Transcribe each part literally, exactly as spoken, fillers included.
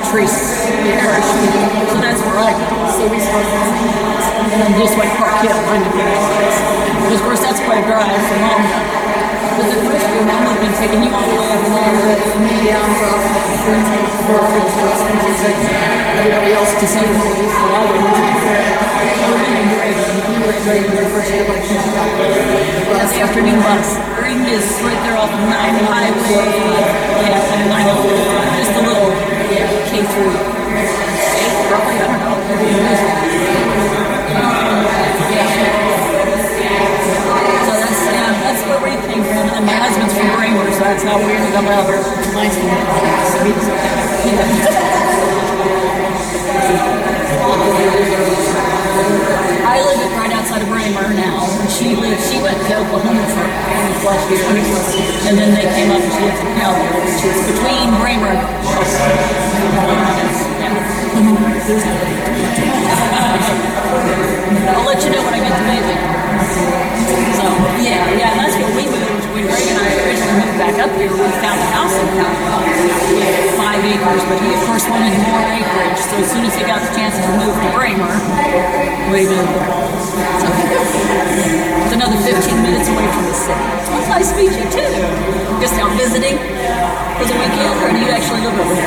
Patrice Parish. So that's where I go. So we started and then just went Park Hill, I knew that place. But of course, that's quite a drive from home. But the first year, Mom would have been taking you all the way up and there with me down for everybody else to see the movies. So I wouldn't do that. I would have been great. You were great in your first year, like you got that's the afternoon bus. Green is right there off of nine Highway. Yeah, and nine oh four. Just a little, yeah, K through eight, roughly, I don't know. So that's, yeah, that's where we came from. And my husband's from Braemar, so that's how we ended up out there. Mine's from so he's, yeah. I live right outside of Braemar now. She lived, she went to Oklahoma for last year, and then they came up and she lives in Cowboy, which is between Braemar and I'll let you know when I get to Mayville. So, yeah, yeah, that's where we moved. When Greg and I originally moved back up here, we found a house in Cowboy. We had five acres, but he, of course, wanted more acreage. So as soon as he got the chance to move to Braemar, we moved. So, it's another fifteen minutes away from the city. So it's nice to meet you, too. Just out visiting for the weekend, or do you actually live over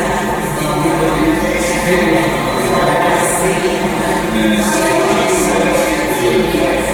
here?